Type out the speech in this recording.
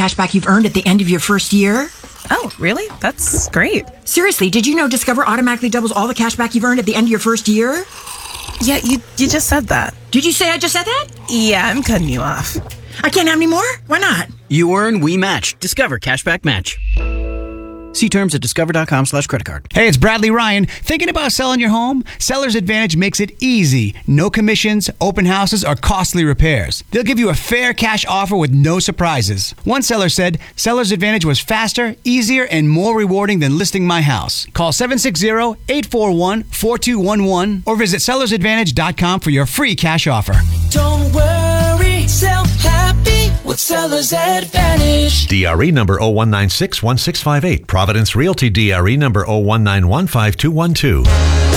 cash back you've earned at the end of your first year. Oh, really? That's great. Seriously, did you know Discover automatically doubles all the cash back you've earned at the end of your first year? Yeah, you just said that. Did you say I just said that? Yeah, I'm cutting you off. I can't have any more? Why not? You earn, we match. Discover Cashback Match. See terms at discover.com/creditcard. Hey, it's Bradley Ryan. Thinking about selling your home? Seller's Advantage makes it easy. No commissions, open houses, or costly repairs. They'll give you a fair cash offer with no surprises. One seller said Seller's Advantage was faster, easier, and more rewarding than listing my house. Call 760-841-4211 or visit sellersadvantage.com for your free cash offer. Don't worry, sell happy with Seller's Advantage. DRE number 01961658. Providence Realty DRE number 01915212.